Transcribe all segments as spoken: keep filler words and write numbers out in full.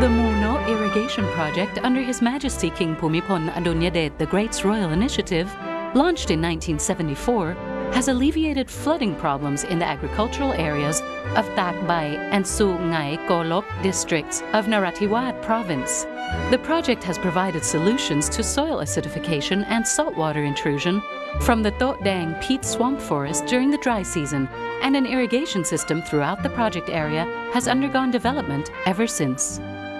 The Muno Irrigation Project under His Majesty King Bhumibol Adulyadej the Great's Royal Initiative, launched in nineteen seventy-four, has alleviated flooding problems in the agricultural areas of Tak Bai and Su Ngai Golok districts of Narathiwat province. The project has provided solutions to soil acidification and saltwater intrusion from the Toh Dang peat swamp forest during the dry season, and an irrigation system throughout the project area has undergone development ever since.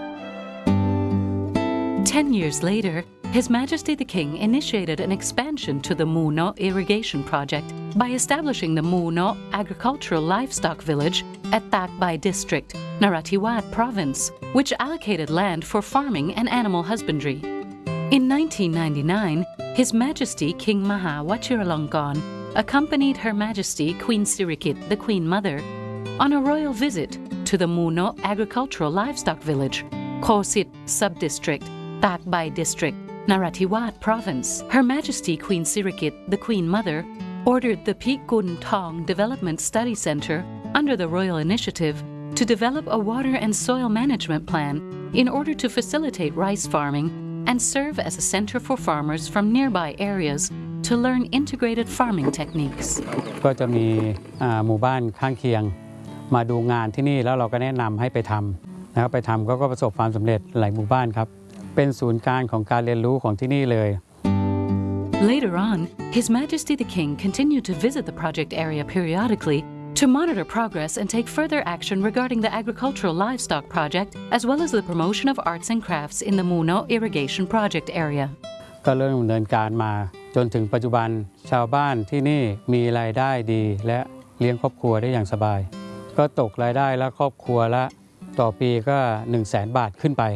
Ten years later, His Majesty the King initiated an expansion to the Muno Irrigation Project by establishing the Muno Agricultural Livestock Village at Tak Bai District, Narathiwat Province, which allocated land for farming and animal husbandry. In nineteen ninety-nine, His Majesty King Maha Vajiralongkorn accompanied Her Majesty Queen Sirikit, the Queen Mother, on a royal visit to the Muno Agricultural Livestock Village, Khosit Sub-District, Tak Bai District, Narathiwat Province. Her Majesty Queen Sirikit, the Queen Mother, ordered the Phik Kun Thong Development Study Center under the Royal Initiative to develop a water and soil management plan in order to facilitate rice farming and serve as a center for farmers from nearby areas to learn integrated farming techniques. ก็จะมีหมู่บ้านข้างเคียงมาดูงานที่นี่แล้วเราก็แนะนำให้ไปทำนะครับไปทำก็ประสบความสำเร็จหลายหมู่บ้านครับเป็นศูนย์กลางของการเรียนรู้ของที่นี่เลย Later on, His Majesty the King continued to visit the project area periodically to monitor progress and take further action regarding the agricultural livestock project, as well as the promotion of arts and crafts in the Muno Irrigation Project area. ก็เริ่มดำเนินการมาจนถึงปัจจุบันชาวบ้านที่นี่มีรายได้ดีและเลี้ยงครอบครัวได้อย่างสบายก็ตกรายได้และครอบครัวละต่อปีก็ หนึ่งแสน บาทขึ้นไป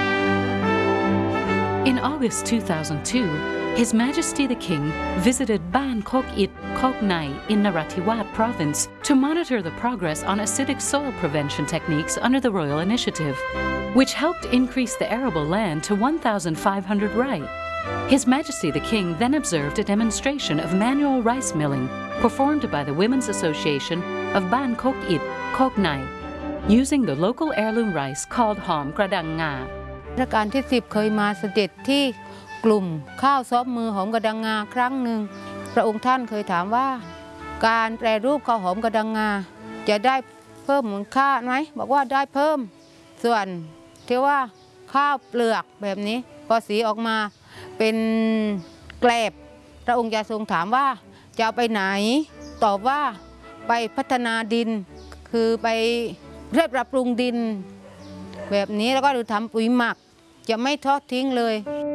In August two thousand two, His Majesty the King visited Ban Khok It, Khok Nai in Narathiwat Province to monitor the progress on acidic soil prevention techniques under the Royal Initiative, which helped increase the arable land to one thousand five hundred rai. His Majesty the King then observed a demonstration of manual rice milling performed by the Women's Association of Ban Khok It, Khok Nai, using the local heirloom rice called Hom Kradang Nga. รัชกาลที่สิบเคยมาเสด็จที่กลุ่มข้าวซ้อมมือหอมกระดังงาครั้งหนึ่งพระองค์ท่านเคยถามว่าการแปรรูปข้าวหอมกระดังงาจะได้เพิ่มมูลค่าไหมบอกว่าได้เพิ่มส่วนที่ว่าข้าวเปลือกแบบนี้พอสีออกมาเป็นแกลบพระองค์จะทรงถามว่าจะเอาไปไหนตอบว่าไปพัฒนาดินคือไปเรียบปรับปรุงดินแบบนี้แล้วก็ดูทำปุ๋ยหมักจะไม่ทอดทิ้งเลย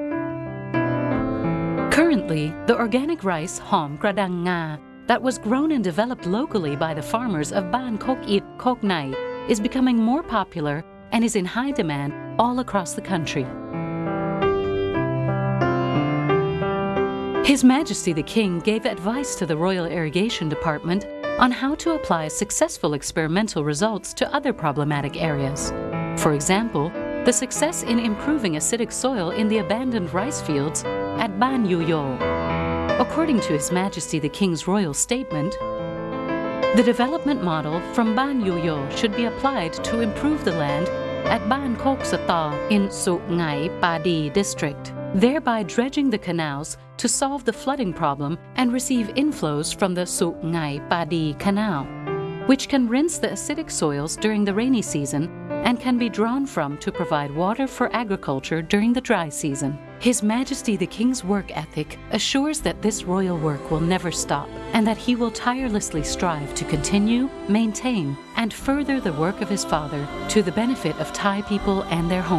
Currently, the organic rice Hom Kradang Nga that was grown and developed locally by the farmers of Ban Khok It, Khok Nai is becoming more popular and is in high demand all across the country. His Majesty the King gave advice to the Royal Irrigation Department on how to apply successful experimental results to other problematic areas. For example, the success in improving acidic soil in the abandoned rice fields at Ban Yuyo. According to His Majesty the King's royal statement, the development model from Ban Yuyo should be applied to improve the land at Ban Khok Sata in Su Ngai Padi district, thereby dredging the canals to solve the flooding problem and receive inflows from the Su Ngai Padi Canal, which can rinse the acidic soils during the rainy season and can be drawn from to provide water for agriculture during the dry season. His Majesty the King's work ethic assures that this royal work will never stop and that he will tirelessly strive to continue, maintain, and further the work of his father to the benefit of Thai people and their home.